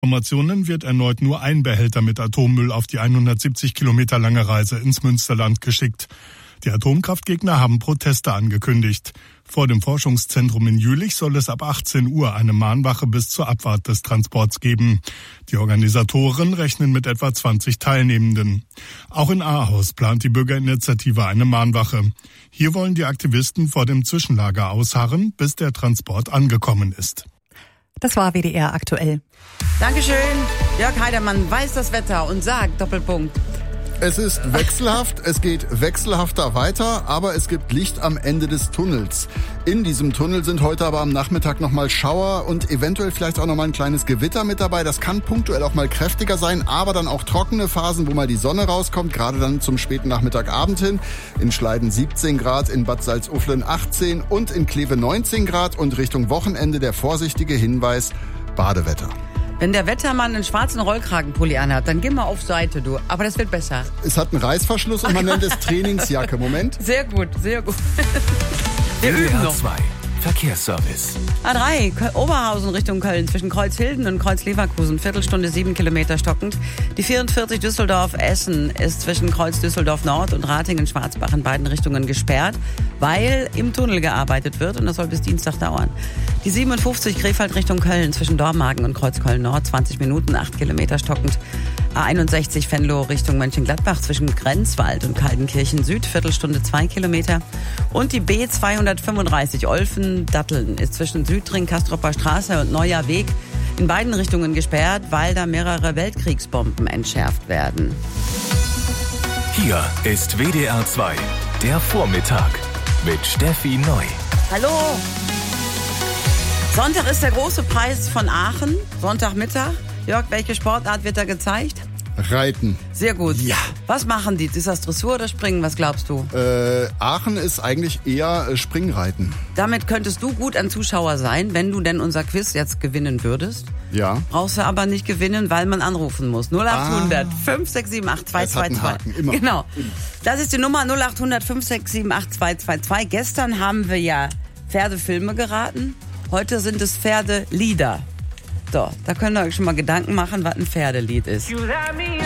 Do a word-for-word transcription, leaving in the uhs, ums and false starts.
Informationen wird erneut nur ein Behälter mit Atommüll auf die hundertsiebzig Kilometer lange Reise ins Münsterland geschickt. Die Atomkraftgegner haben Proteste angekündigt. Vor dem Forschungszentrum in Jülich soll es ab achtzehn Uhr eine Mahnwache bis zur Abfahrt des Transports geben. Die Organisatoren rechnen mit etwa zwanzig Teilnehmenden. Auch in Ahaus plant die Bürgerinitiative eine Mahnwache. Hier wollen die Aktivisten vor dem Zwischenlager ausharren, bis der Transport angekommen ist. Das war W D R aktuell. Dankeschön. Jörg Heidermann weiß das Wetter und sagt Doppelpunkt. Es ist wechselhaft, es geht wechselhafter weiter, aber es gibt Licht am Ende des Tunnels. In diesem Tunnel sind heute aber am Nachmittag nochmal Schauer und eventuell vielleicht auch nochmal ein kleines Gewitter mit dabei. Das kann punktuell auch mal kräftiger sein, aber dann auch trockene Phasen, wo mal die Sonne rauskommt, gerade dann zum späten Nachmittagabend hin. In Schleiden siebzehn Grad, in Bad Salzuflen achtzehn und in Kleve neunzehn Grad und Richtung Wochenende der vorsichtige Hinweis, Badewetter. Wenn der Wettermann einen schwarzen Rollkragenpulli anhat, dann geh mal auf Seite, du. Aber das wird besser. Es hat einen Reißverschluss und man nennt es Trainingsjacke. Moment. Sehr gut, sehr gut. Wir üben noch. zwei Verkehrsservice. A drei, Oberhausen Richtung Köln, zwischen Kreuzhilden und Kreuz-Leverkusen, Viertelstunde sieben Kilometer stockend. Die vierundvierzig Düsseldorf-Essen ist zwischen Kreuz Düsseldorf Nord und Ratingen-Schwarzbach in beiden Richtungen gesperrt, weil im Tunnel gearbeitet wird und das soll bis Dienstag dauern. Die siebenundfünfzig Krefeld Richtung Köln, zwischen Dormagen und Kreuzköln Nord, zwanzig Minuten, acht Kilometer stockend. A einundsechzig Venlo Richtung Mönchengladbach, zwischen Grenzwald und Kaltenkirchen Süd, Viertelstunde zwei Kilometer. Und die B zweihundertfünfunddreißig Olfen-Datteln ist zwischen Südring, Kastropper Straße und Neuer Weg in beiden Richtungen gesperrt, weil da mehrere Weltkriegsbomben entschärft werden. Hier ist W D R zwei, der Vormittag mit Steffi Neu. Hallo! Sonntag ist der große Preis von Aachen, Sonntagmittag. Jörg, welche Sportart wird da gezeigt? Reiten. Sehr gut. Ja. Was machen die? Ist das Dressur oder Springen? Was glaubst du? Äh, Aachen ist eigentlich eher äh, Springreiten. Damit könntest du gut ein Zuschauer sein, wenn du denn unser Quiz jetzt gewinnen würdest. Ja. Brauchst du aber nicht gewinnen, weil man anrufen muss. null achthundert fünf sechs sieben acht zwei zwei zwei. Immer. Genau. Das ist die Nummer null achthundert fünf sechs sieben acht zwei zwei zwei. Gestern haben wir ja Pferdefilme geraten. Heute sind es Pferdelieder. So, da könnt ihr euch schon mal Gedanken machen, was ein Pferdelied ist.